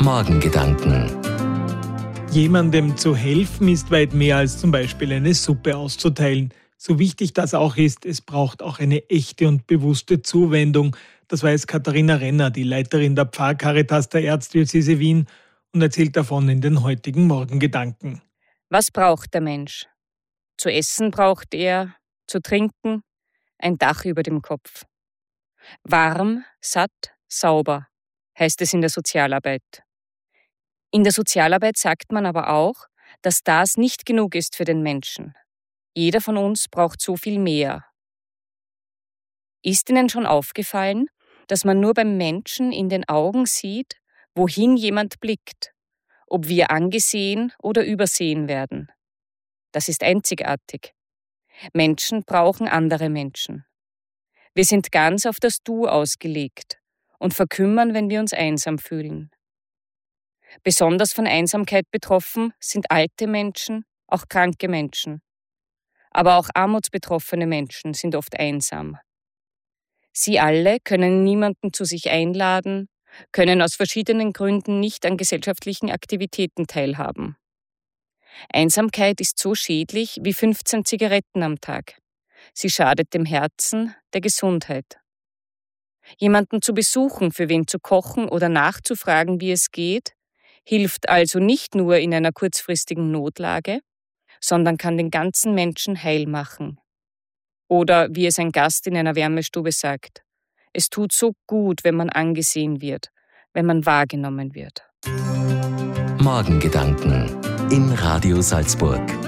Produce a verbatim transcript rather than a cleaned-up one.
Morgengedanken. Jemandem zu helfen ist weit mehr als zum Beispiel eine Suppe auszuteilen. So wichtig das auch ist, es braucht auch eine echte und bewusste Zuwendung. Das weiß Katharina Renner, die Leiterin der Pfarrcaritas der Erzdiözese Wien, und erzählt davon in den heutigen Morgengedanken. Was braucht der Mensch? Zu essen braucht er, zu trinken, ein Dach über dem Kopf. Warm, satt, sauber, heißt es in der Sozialarbeit. In der Sozialarbeit sagt man aber auch, dass das nicht genug ist für den Menschen. Jeder von uns braucht so viel mehr. Ist Ihnen schon aufgefallen, dass man nur beim Menschen in den Augen sieht, wohin jemand blickt, ob wir angesehen oder übersehen werden? Das ist einzigartig. Menschen brauchen andere Menschen. Wir sind ganz auf das Du ausgelegt und verkümmern, wenn wir uns einsam fühlen. Besonders von Einsamkeit betroffen sind alte Menschen, auch kranke Menschen. Aber auch armutsbetroffene Menschen sind oft einsam. Sie alle können niemanden zu sich einladen, können aus verschiedenen Gründen nicht an gesellschaftlichen Aktivitäten teilhaben. Einsamkeit ist so schädlich wie fünfzehn Zigaretten am Tag. Sie schadet dem Herzen, der Gesundheit. Jemanden zu besuchen, für wen zu kochen oder nachzufragen, wie es geht, hilft also nicht nur in einer kurzfristigen Notlage, sondern kann den ganzen Menschen heil machen. Oder wie es ein Gast in einer Wärmestube sagt: Es tut so gut, wenn man angesehen wird, wenn man wahrgenommen wird. Morgengedanken in Radio Salzburg.